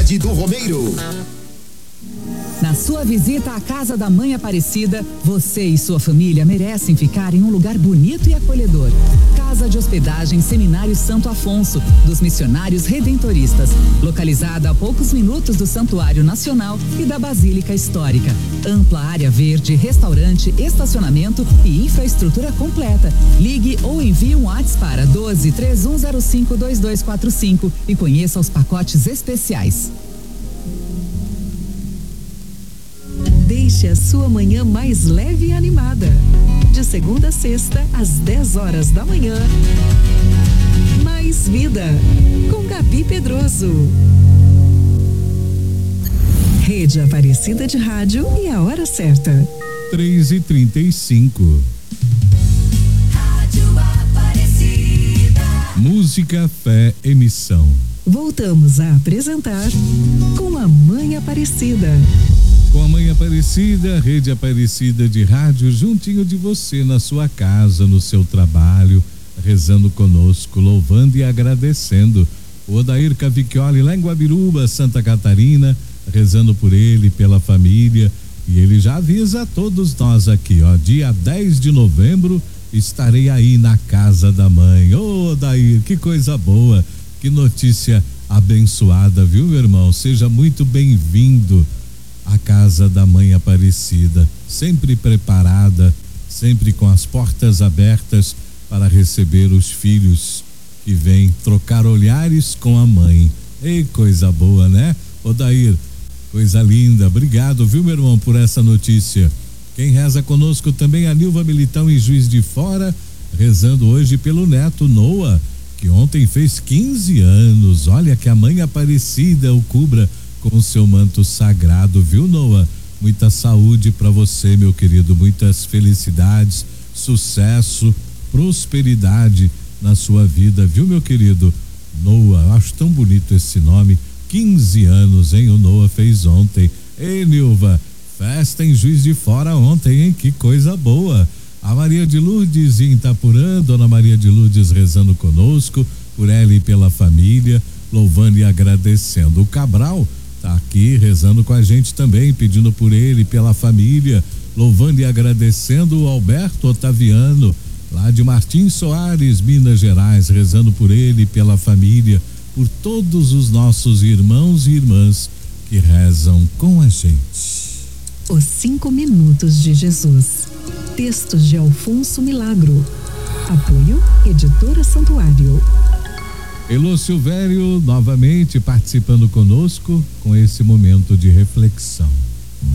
Cândido Romeiro. Na sua visita à Casa da Mãe Aparecida, você e sua família merecem ficar em um lugar bonito e acolhedor. Casa de Hospedagem Seminário Santo Afonso, dos Missionários Redentoristas, localizada a poucos minutos do Santuário Nacional e da Basílica Histórica. Ampla área verde, restaurante, estacionamento e infraestrutura completa. Ligue ou envie um WhatsApp para 12-3105-2245 e conheça os pacotes especiais. Deixe a sua manhã mais leve e animada. De segunda a sexta, às 10 horas da manhã. Mais Vida, com Gabi Pedroso. Rede Aparecida de Rádio e a hora certa. 3h35. Rádio Aparecida. Música, fé, emissão. Voltamos a apresentar Com a Mãe Aparecida. Com a Mãe Aparecida, Rede Aparecida de Rádio, juntinho de você, na sua casa, no seu trabalho, rezando conosco, louvando e agradecendo. O Odair Cavicchioli, lá em Guabiruba, Santa Catarina, rezando por ele, pela família, e ele já avisa a todos nós aqui, ó, dia 10 de novembro, estarei aí na Casa da Mãe. Ô, Odair, que coisa boa, que notícia abençoada, viu, meu irmão? Seja muito bem-vindo a Casa da Mãe Aparecida, sempre preparada, sempre com as portas abertas para receber os filhos que vêm trocar olhares com a mãe. Ei, coisa boa, né? Odair, coisa linda. Obrigado, viu, meu irmão, por essa notícia. Quem reza conosco também a Nilva Militão em Juiz de Fora, rezando hoje pelo neto Noah, que ontem fez 15 anos. Olha, que a Mãe Aparecida o cubra com o seu manto sagrado, viu, Noah? Muita saúde para você, meu querido, muitas felicidades, sucesso, prosperidade na sua vida, viu, meu querido? Noah, eu acho tão bonito esse nome. 15 anos, hein? O Noah fez ontem. Ei, Nilva, festa em Juiz de Fora ontem, hein? Que coisa boa. A Maria de Lourdes em Itaporã, Dona Maria de Lourdes rezando conosco, por ela e pela família, louvando e agradecendo. O Cabral tá aqui rezando com a gente também, pedindo por ele, pela família, louvando e agradecendo. O Alberto Otaviano, lá de Martins Soares, Minas Gerais, rezando por ele, pela família, por todos os nossos irmãos e irmãs que rezam com a gente. Os 5 minutos de Jesus. Textos de Alfonso Milagro. Apoio Editora Santuário. Elô Silvério novamente participando conosco com esse momento de reflexão.